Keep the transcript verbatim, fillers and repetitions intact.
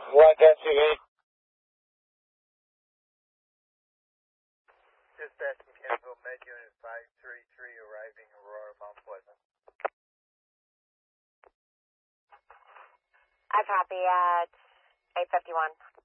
What S U V? Dispatch from Campbell, Med Unit five three three, arriving Aurora, Mount Pleasant. I copy at eight fifty-one.